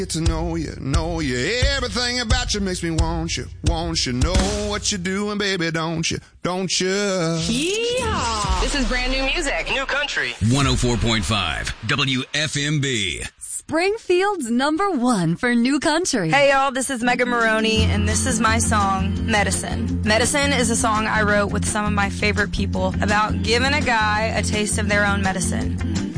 Get to know you. Everything about you makes me want you. Know what you're doing, baby, don't you? Yeehaw! This is brand new music. New country. 104.5 WFMB. Springfield's #1 for new country. Hey y'all, this is Megan Maroney, and this is my song, Medicine. Medicine is a song I wrote with some of my favorite people about giving a guy a taste of their own medicine.